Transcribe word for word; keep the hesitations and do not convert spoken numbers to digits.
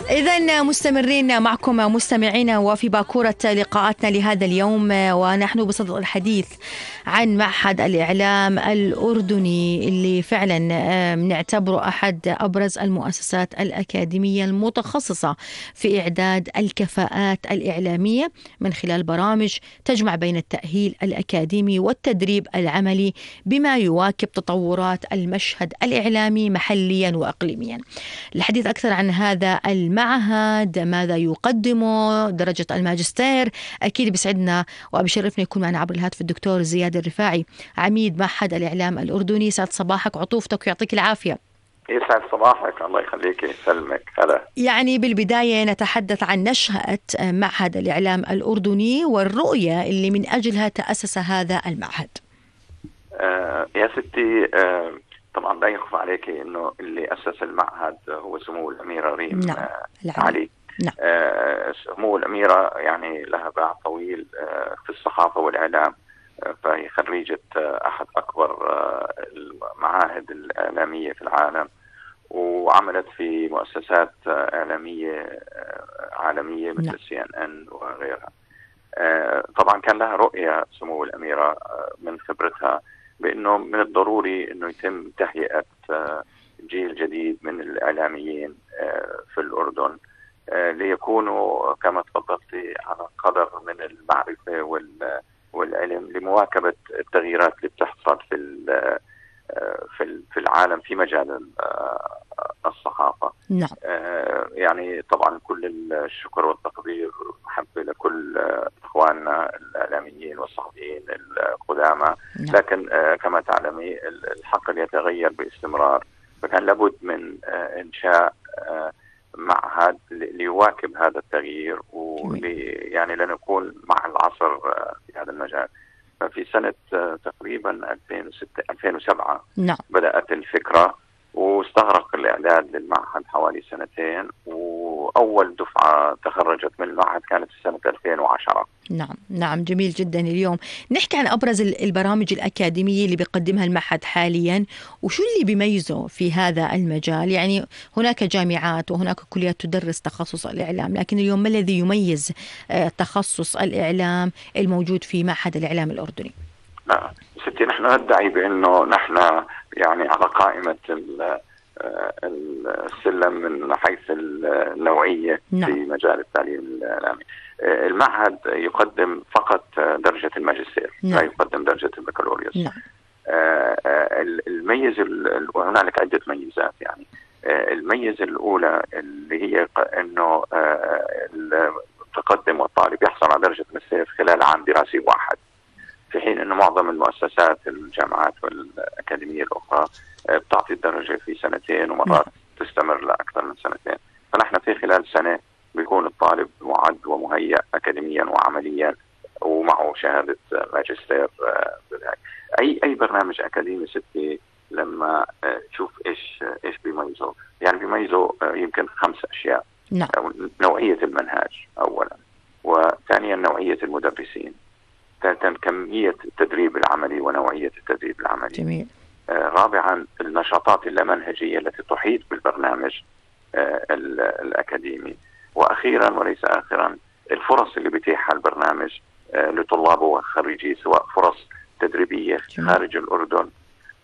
إذن مستمرين معكم مستمعين وفي باكورة لقاءاتنا لهذا اليوم، ونحن بصدد الحديث عن معهد الإعلام الأردني اللي فعلا نعتبره أحد أبرز المؤسسات الأكاديمية المتخصصة في إعداد الكفاءات الإعلامية من خلال برامج تجمع بين التأهيل الأكاديمي والتدريب العملي بما يواكب تطورات المشهد الإعلامي محليا وإقليميا. الحديث أكثر عن هذا المعهد، ماذا يقدمه، درجة الماجستير، أكيد بيسعدنا وبشرفنا يكون معنا عبر الهاتف الدكتور زياد الرفاعي عميد معهد الإعلام الأردني. سعد صباحك وعطوفتك ويعطيك العافية. يسعد صباحك، الله يخليك يسلمك. هلا. يعني بالبداية نتحدث عن نشأة معهد الإعلام الأردني والرؤية اللي من أجلها تأسس هذا المعهد. آه يا ستي، آه طبعا لا يخفى عليك انه اللي اسس المعهد هو سمو الاميره ريم نعم. آه علي. نعم. آه سمو الاميره يعني لها باع طويل آه في الصحافه والاعلام، آه فهي خريجه آه احد اكبر آه المعاهد الاعلاميه في العالم، وعملت في مؤسسات آه اعلاميه آه عالميه مثل نعم. سي ان ان وغيرها. آه طبعا كان لها رؤيه سمو الاميره آه من خبرتها بأنه من الضروري أنه يتم تهيئة جيل جديد من الإعلاميين في الأردن ليكونوا كما تفضلتي على قدر من المعرفة والعلم لمواكبة التغييرات اللي بتحصل في في العالم في مجال الصحافة. نعم. يعني طبعا كل الشكر والتقدير محبة لكل إخواننا الإعلاميين والصحفيين القدامى. نعم. لكن كما تعلمي الحقل يتغير باستمرار، فكان لابد من إنشاء معهد ليواكب هذا التغيير ولي يعني لنكون مع العصر في هذا المجال. ففي سنة تقريبا ألفين وستة ألفين وسبعة نعم. بدأت الفكرة، واستغرق الإعداد للمعهد حوالي سنتين، وأول دفعة تخرجت من المعهد كانت في سنة ألفين وعشرة. نعم. نعم، جميل جدا. اليوم نحكي عن أبرز البرامج الأكاديمية اللي بيقدمها المعهد حاليا، وشو اللي بيميزه في هذا المجال. يعني هناك جامعات وهناك كليات تدرس تخصص الإعلام، لكن اليوم ما الذي يميز تخصص الإعلام الموجود في معهد الإعلام الأردني؟ لا ستي، نحن ندعي بأنه نحن يعني على قائمة السلم من حيث النوعية. نعم. في مجال التعليم الإعلامي المعهد يقدم فقط درجة الماجستير. نعم. لا يقدم درجة البكالوريوس. نعم. الميزة وهنالك عدة ميزات. يعني الميزة الأولى اللي هي أنه تقدم والطالب يحصل على درجة ماجستير خلال عام دراسي واحد، في حين أنه معظم المؤسسات الجامعات والأكاديمية الأخرى بتعطي الدرجة في سنتين ومرات تستمر لأكثر من سنتين. فنحن في خلال سنة بيكون الطالب معد ومهيأ أكاديميا وعمليا ومعه شهادة ماجستير. أي أي برنامج أكاديمي ستي لما تشوف إيش إيش بيميزه، يعني بيميزه يمكن خمس أشياء. نعم. نوعية المنهج أولا، وثانيا نوعية المدرسين، ثالثا كمية التدريب العملي ونوعية التدريب العملي. جميل. آه رابعا النشاطات اللامنهجية التي تحيط بالبرنامج آه الأكاديمي، وأخيرا وليس آخرا الفرص اللي بيتيحها البرنامج آه لطلابه وخريجيه، سواء فرص تدريبية جميل. خارج الأردن